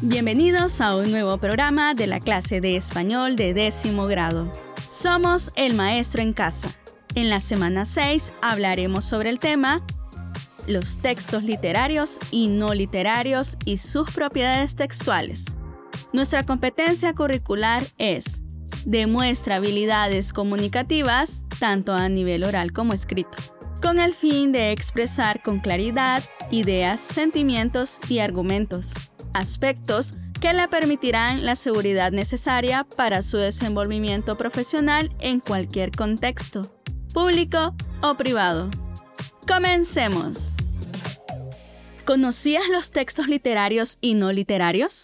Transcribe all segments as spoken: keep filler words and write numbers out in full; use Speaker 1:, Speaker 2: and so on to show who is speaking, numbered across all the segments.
Speaker 1: Bienvenidos a un nuevo programa de la clase de español de décimo grado. Somos el maestro en casa. En la semana seis hablaremos sobre el tema los textos literarios y no literarios y sus propiedades textuales. Nuestra competencia curricular es demuestra habilidades comunicativas tanto a nivel oral como escrito, con el fin de expresar con claridad ideas, sentimientos y argumentos, aspectos que le permitirán la seguridad necesaria para su desenvolvimiento profesional en cualquier contexto, público o privado. ¡Comencemos! ¿Conocías los textos literarios y no literarios?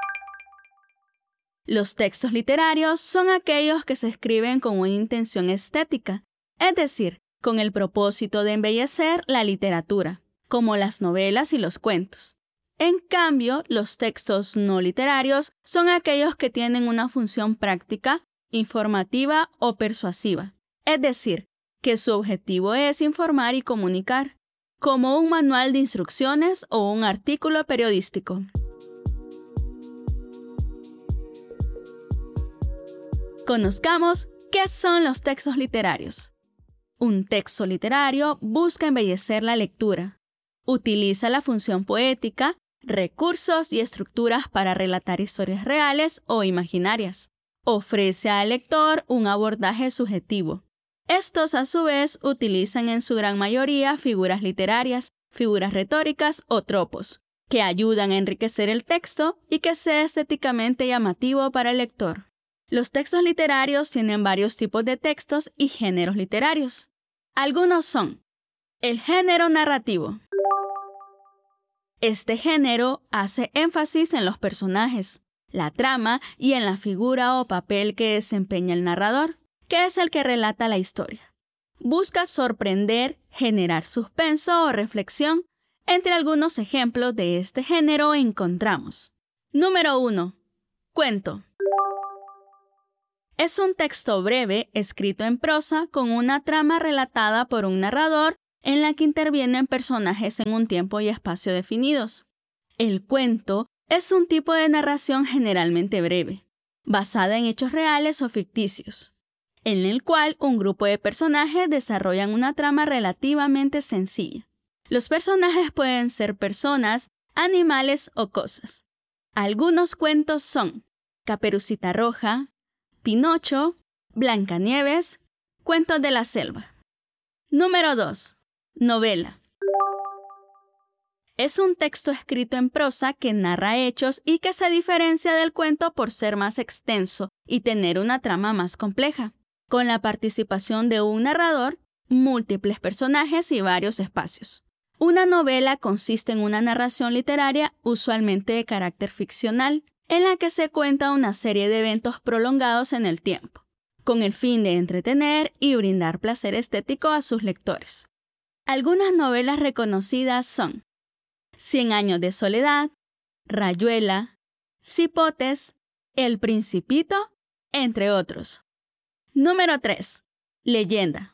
Speaker 1: Los textos literarios son aquellos que se escriben con una intención estética, es decir, con el propósito de embellecer la literatura, como las novelas y los cuentos. En cambio, los textos no literarios son aquellos que tienen una función práctica, informativa o persuasiva, es decir, que su objetivo es informar y comunicar, como un manual de instrucciones o un artículo periodístico. Conozcamos qué son los textos literarios. Un texto literario busca embellecer la lectura. Utiliza la función poética, recursos y estructuras para relatar historias reales o imaginarias. Ofrece al lector un abordaje subjetivo. Estos, a su vez, utilizan en su gran mayoría figuras literarias, figuras retóricas o tropos, que ayudan a enriquecer el texto y que sea estéticamente llamativo para el lector. Los textos literarios tienen varios tipos de textos y géneros literarios. Algunos son el género narrativo. Este género hace énfasis en los personajes, la trama y en la figura o papel que desempeña el narrador, que es el que relata la historia. Busca sorprender, generar suspenso o reflexión. Entre algunos ejemplos de este género encontramos. Número uno. Cuento. Es un texto breve, escrito en prosa, con una trama relatada por un narrador en la que intervienen personajes en un tiempo y espacio definidos. El cuento es un tipo de narración generalmente breve, basada en hechos reales o ficticios, en el cual un grupo de personajes desarrollan una trama relativamente sencilla. Los personajes pueden ser personas, animales o cosas. Algunos cuentos son Caperucita Roja, Pinocho, Blancanieves, Cuentos de la Selva. Número dos. Novela. Es un texto escrito en prosa que narra hechos y que se diferencia del cuento por ser más extenso y tener una trama más compleja, con la participación de un narrador, múltiples personajes y varios espacios. Una novela consiste en una narración literaria usualmente de carácter ficcional, en la que se cuenta una serie de eventos prolongados en el tiempo, con el fin de entretener y brindar placer estético a sus lectores. Algunas novelas reconocidas son Cien años de soledad, Rayuela, Cipotes, El Principito, entre otros. Número tres. Leyenda.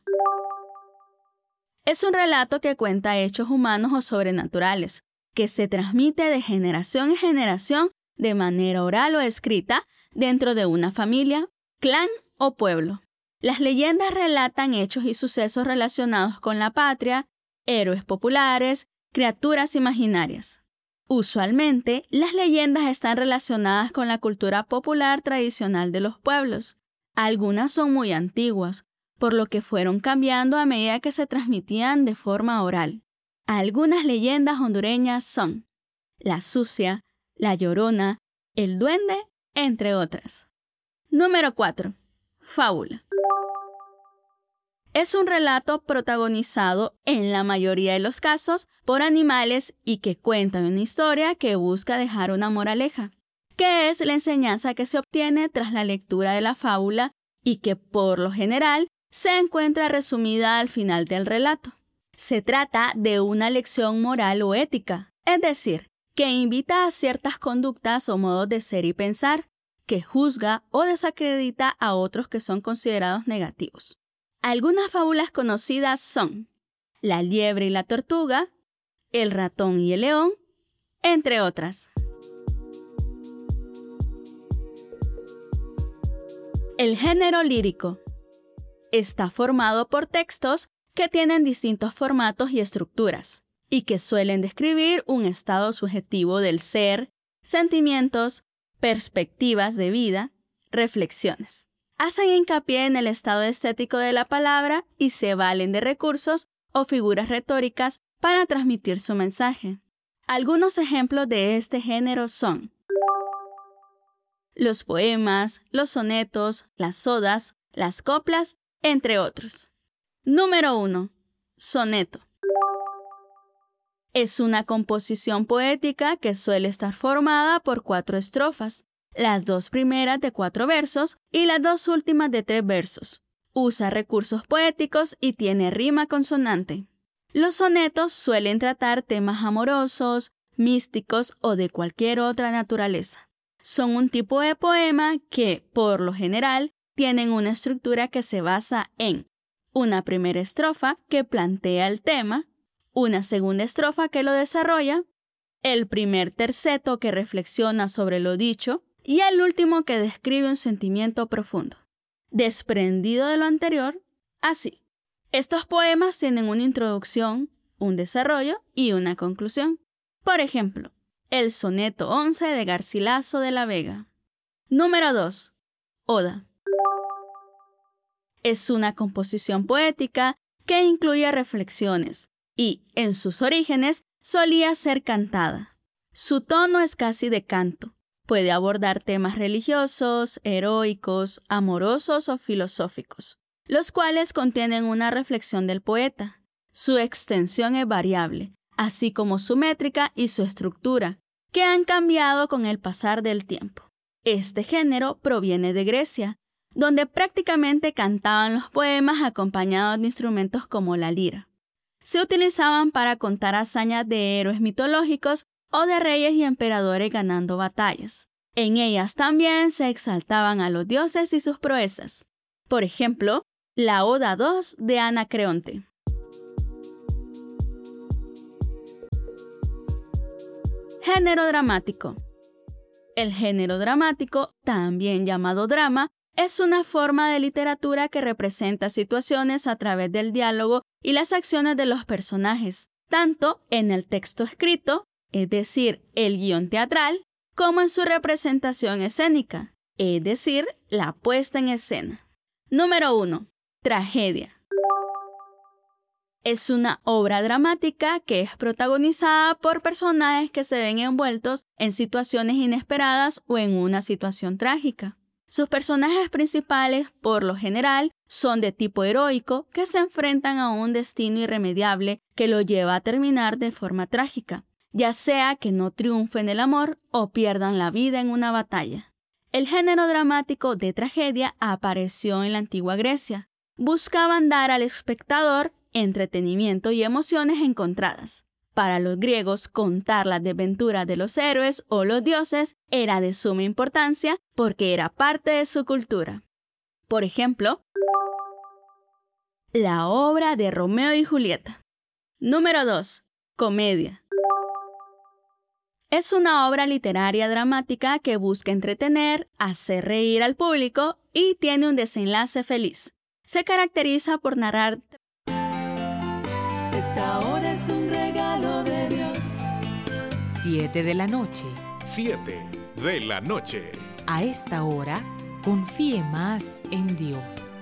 Speaker 1: Es un relato que cuenta hechos humanos o sobrenaturales, que se transmite de generación en generación de manera oral o escrita dentro de una familia, clan o pueblo. Las leyendas relatan hechos y sucesos relacionados con la patria, héroes populares, criaturas imaginarias. Usualmente, las leyendas están relacionadas con la cultura popular tradicional de los pueblos. Algunas son muy antiguas, por lo que fueron cambiando a medida que se transmitían de forma oral. Algunas leyendas hondureñas son La Sucia, La Llorona, El Duende, entre otras. Número cuatro. Fábula. Es un relato protagonizado, en la mayoría de los casos, por animales y que cuenta una historia que busca dejar una moraleja, que es la enseñanza que se obtiene tras la lectura de la fábula y que, por lo general, se encuentra resumida al final del relato. Se trata de una lección moral o ética, es decir, que invita a ciertas conductas o modos de ser y pensar, que juzga o desacredita a otros que son considerados negativos. Algunas fábulas conocidas son La liebre y la tortuga, El ratón y el león, entre otras. El género lírico está formado por textos que tienen distintos formatos y estructuras, y que suelen describir un estado subjetivo del ser, sentimientos, perspectivas de vida, reflexiones. Hacen hincapié en el estado estético de la palabra y se valen de recursos o figuras retóricas para transmitir su mensaje. Algunos ejemplos de este género son los poemas, los sonetos, las odas, las coplas, entre otros. Número uno. Soneto. Es una composición poética que suele estar formada por cuatro estrofas, las dos primeras de cuatro versos y las dos últimas de tres versos. Usa recursos poéticos y tiene rima consonante. Los sonetos suelen tratar temas amorosos, místicos o de cualquier otra naturaleza. Son un tipo de poema que, por lo general, tienen una estructura que se basa en una primera estrofa que plantea el tema, una segunda estrofa que lo desarrolla, el primer terceto que reflexiona sobre lo dicho y el último que describe un sentimiento profundo. Desprendido de lo anterior, así. Estos poemas tienen una introducción, un desarrollo y una conclusión. Por ejemplo, el soneto once de Garcilaso de la Vega. Número dos. Oda. Es una composición poética que incluye reflexiones y, en sus orígenes, solía ser cantada. Su tono es casi de canto. Puede abordar temas religiosos, heroicos, amorosos o filosóficos, los cuales contienen una reflexión del poeta. Su extensión es variable, así como su métrica y su estructura, que han cambiado con el pasar del tiempo. Este género proviene de Grecia, donde prácticamente cantaban los poemas acompañados de instrumentos como la lira. Se utilizaban para contar hazañas de héroes mitológicos o de reyes y emperadores ganando batallas. En ellas también se exaltaban a los dioses y sus proezas. Por ejemplo, la Oda dos de Anacreonte. Género dramático. El género dramático, también llamado drama, es una forma de literatura que representa situaciones a través del diálogo y las acciones de los personajes, tanto en el texto escrito, es decir, el guión teatral, como en su representación escénica, es decir, la puesta en escena. Número uno. Tragedia. Es una obra dramática que es protagonizada por personajes que se ven envueltos en situaciones inesperadas o en una situación trágica. Sus personajes principales, por lo general, son de tipo heroico que se enfrentan a un destino irremediable que lo lleva a terminar de forma trágica, ya sea que no triunfen el amor o pierdan la vida en una batalla. El género dramático de tragedia apareció en la antigua Grecia. Buscaban dar al espectador entretenimiento y emociones encontradas. Para los griegos, contar las desventuras de los héroes o los dioses era de suma importancia porque era parte de su cultura. Por ejemplo, la obra de Romeo y Julieta. Número dos. Comedia. Es una obra literaria dramática que busca entretener, hacer reír al público y tiene un desenlace feliz. Se caracteriza por narrar.
Speaker 2: Esta hora es un regalo de Dios.
Speaker 3: Siete de la noche.
Speaker 4: Siete de la noche.
Speaker 3: A esta hora, confíe más en Dios.